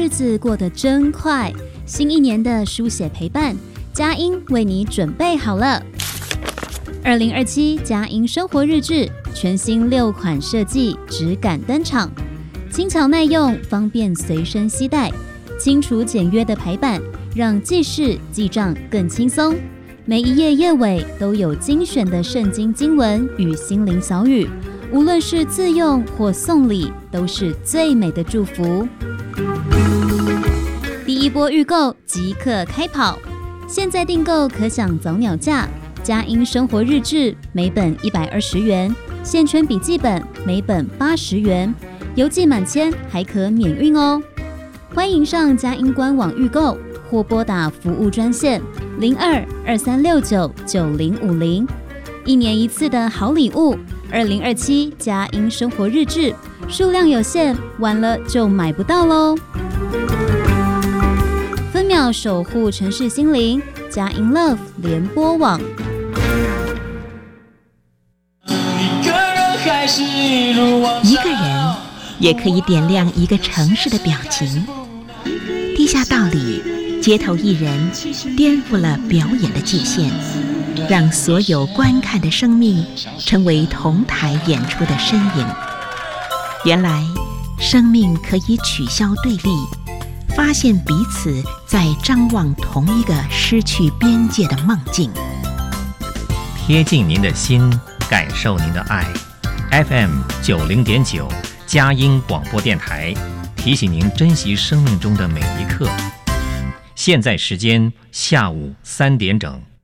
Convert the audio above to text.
日子过得真快，新一年的书写陪伴，佳音为你准备好了。2027佳音生活日志全新6款设计质感登场，轻巧耐用，方便随身携带，清楚简约的排版让记事记账更轻松。每一页页尾都有精选的圣经经文与心灵小语，无论是自用或送礼，都是最美的祝福。第一波预购即刻开跑，现在订购可享早鸟价。佳音生活日志每本120元，线圈笔记本每本80元，邮寄满千还可免运哦。欢迎上佳音官网预购，或拨打服务专线02-2369-9050。一年一次的好礼物，2027佳音生活日志，数量有限，晚了就买不到喽。分秒守护城市心灵，佳音 Love 联播网。 一个人也可以点亮一个城市的表情。地下道里，街头艺人颠覆了表演的界限，让所有观看的生命成为同台演出的身影。原来，生命可以取消对立，发现彼此在张望同一个失去边界的梦境。 贴近您的心，感受您的爱。FM 90.9佳音广播电台提醒您珍惜生命中的每一刻。现在时间下午3点整。